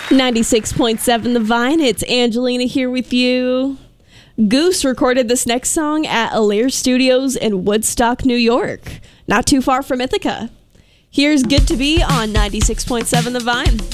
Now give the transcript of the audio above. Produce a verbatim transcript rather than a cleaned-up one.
ninety-six point seven The Vine. It's Angelina here with you. Goose recorded this next song at Alair Studios in Woodstock, New York, not too far from Ithaca. Here's Good to Be on ninety-six point seven The Vine.